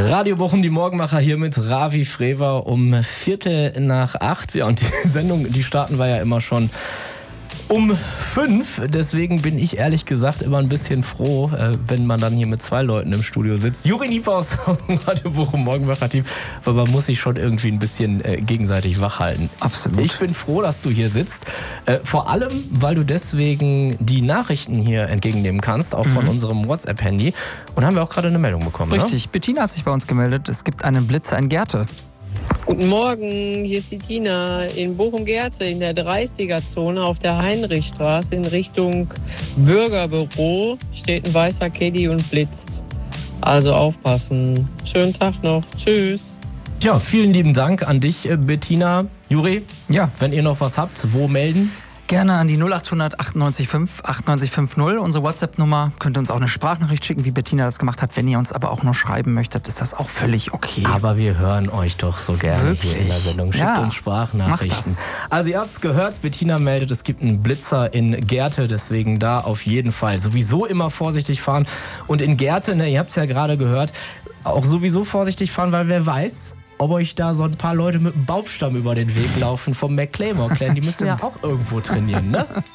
Radio Bochum, die Morgenmacher hier mit Ravi Frewer um 7:45. Ja, und die Sendung, die starten wir ja immer schon um 5. Deswegen bin ich ehrlich gesagt immer ein bisschen froh, wenn man dann hier mit 2 Leuten im Studio sitzt. Juri Niepaus, Radio Bochum Morgenmacher-Team. Aber man muss sich schon irgendwie ein bisschen gegenseitig wach halten. Absolut. Ich bin froh, dass du hier sitzt. Vor allem, weil du deswegen die Nachrichten hier entgegennehmen kannst, auch von unserem WhatsApp-Handy. Und haben wir auch gerade eine Meldung bekommen. Richtig. Ne? Bettina hat sich bei uns gemeldet. Es gibt einen Blitzer in Gerte. Guten Morgen, hier ist die Tina in Bochum-Gerte in der 30er-Zone auf der Heinrichstraße in Richtung Bürgerbüro steht ein weißer Caddy und blitzt. Also aufpassen. Schönen Tag noch. Tschüss. Ja, vielen lieben Dank an dich, Bettina. Juri, Ja, wenn ihr noch was habt, wo melden? gerne an die 0800 98 5 98 50. Unsere WhatsApp-Nummer. Könnt ihr uns auch eine Sprachnachricht schicken, wie Bettina das gemacht hat. Wenn ihr uns aber auch nur schreiben möchtet, ist das auch völlig okay. Aber wir hören euch doch so gerne Wirklich? hier in der Sendung. Schickt Ja, uns macht Sprachnachrichten. das. Also ihr habt es gehört, Bettina meldet, es gibt einen Blitzer in Gerte, deswegen da auf jeden Fall sowieso immer vorsichtig fahren. Und in Gerte, ne, ihr habt es ja gerade gehört, auch sowieso vorsichtig fahren, weil wer weiß, ob euch da so ein paar Leute mit einem Baumstamm über den Weg laufen vom McClaymore Clan. Die müssen ja auch irgendwo trainieren, ne?